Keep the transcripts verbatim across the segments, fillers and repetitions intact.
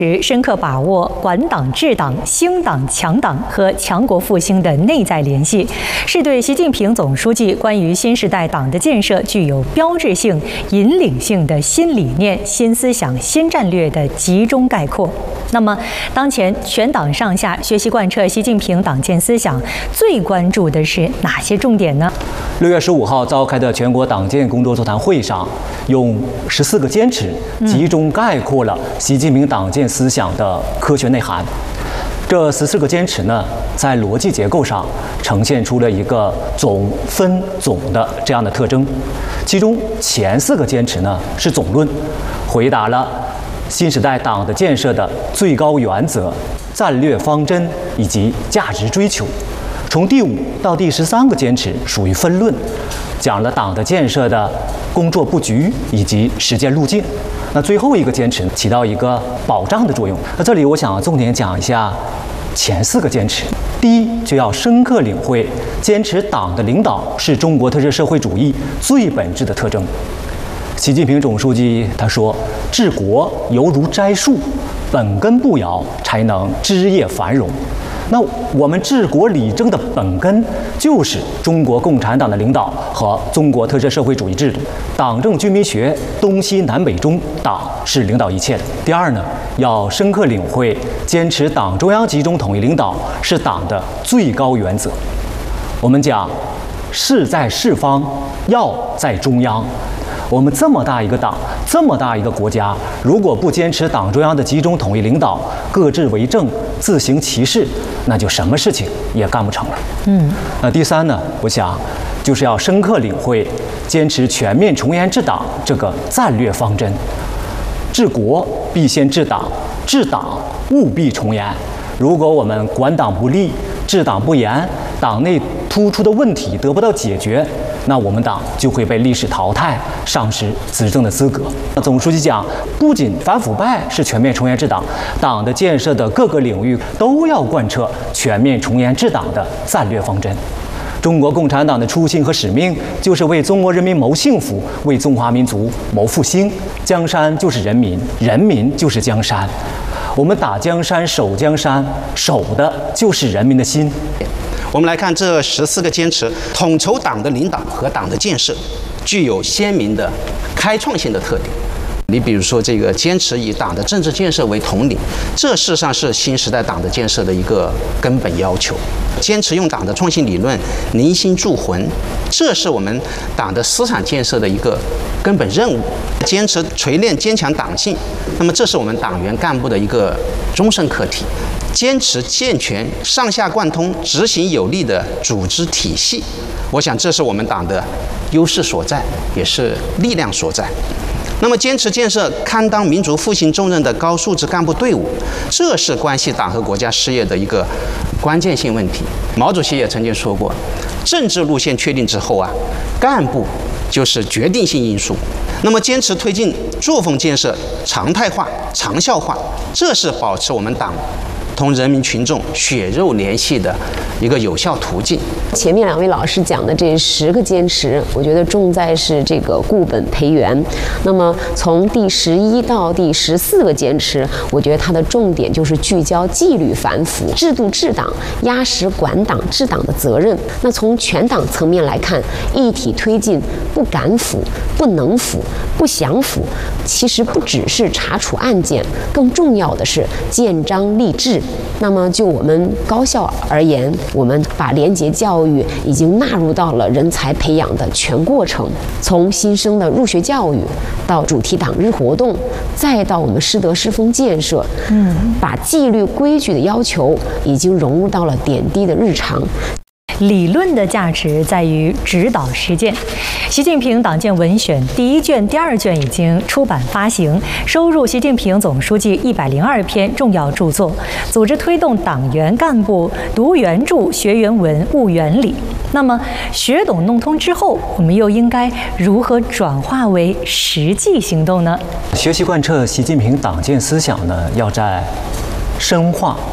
深刻把握管党治党、兴党强党和强国复兴的内在联系，是对习近平总书记关于新时代党的建设具有标志性、引领性的新理念、新思想、新战略的集中概括。那么，当前全党上下学习贯彻习近平党建思想，最关注的是哪些重点呢？ 六月十五号召开的全国党建工作座谈会上，用十四个坚持集中概括了习近平党建思想的科学内涵。这十四个坚持呢，在逻辑结构上呈现出了一个总分总的这样的特征。其中前四个坚持呢是总论，回答了新时代党的建设的最高原则、战略方针以及价值追求。从第五到第十三个坚持属于分论，讲了党的建设的工作布局以及实践路径。那最后一个坚持起到一个保障的作用。那这里我想重点讲一下前四个坚持。第一，就要深刻领会坚持党的领导是中国特色社会主义最本质的特征。习近平总书记他说：“治国犹如栽树，本根不摇，才能枝叶繁荣。”那我们治国理政的本根就是中国共产党的领导和中国特色社会主义制度。党政军民学东西南北中，党是领导一切的。第二呢，要深刻领会坚持党中央集中统一领导是党的最高原则。我们讲势在四方，要在中央。我们这么大一个党，这么大一个国家，如果不坚持党中央的集中统一领导，各自为政，自行其事，那就什么事情也干不成了。嗯，那第三呢，我想就是要深刻领会坚持全面从严治党这个战略方针。治国必先治党，治党务必从严。如果我们管党不力，治党不严，党内突出的问题得不到解决，那我们党就会被历史淘汰，丧失执政的资格。总书记讲，不仅反腐败是全面从严治党，党的建设的各个领域都要贯彻全面从严治党的战略方针。中国共产党的初心和使命就是为中国人民谋幸福，为中华民族谋复兴。江山就是人民，人民就是江山。我们打江山、守江山，守的就是人民的心。 我们来看这十四个坚持，统筹党的领导和党的建设，具有鲜明的开创性的特点。你比如说，这个坚持以党的政治建设为统领，这事实上是新时代党的建设的一个根本要求。坚持用党的创新理论凝心铸魂，这是我们党的思想建设的一个根本任务。坚持锤炼坚强党性，那么这是我们党员干部的一个终身课题。坚持健全上下贯通、执行有力的组织体系，我想这是我们党的优势所在，也是力量所在。那么，坚持建设堪当民族复兴重任的高素质干部队伍，这是关系党和国家事业的一个关键性问题。毛主席也曾经说过，政治路线确定之后啊，干部就是决定性因素。那么，坚持推进作风建设常态化、长效化，这是保持我们党同人民群众血肉联系的一个有效途径。 前面两位老师讲的这十个坚持，我觉得重在是这个固本培元。那么从第十一到第十四个坚持，我觉得它的重点就是聚焦纪律反腐、制度治党、压实管党治党的责任。那从全党层面来看，一体推进不敢腐、不能腐、不想腐，其实不只是查处案件，更重要的是建章立制。那么就我们高校而言，我们把廉洁教育已经纳入到了人才培养的全过程，从新生的入学教育到主题党日活动，再到我们师德师风建设，嗯，把纪律规矩的要求已经融入到了点滴的日常。 理论的价值在于指导实践。习近平党建文选第一卷、第二卷已经出版发行，收入习近平总书记一百零二篇重要著作，组织推动党员干部读原著、学原文、悟原理。那么，学懂弄通之后，我们又应该如何转化为实际行动呢？ 学习贯彻习近平党建思想呢，要在深化、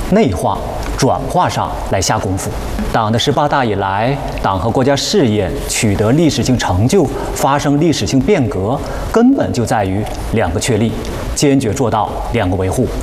内化、转化上来下功夫。党的十八大以来，党和国家事业取得历史性成就，发生历史性变革，根本就在于两个确立，坚决做到两个维护。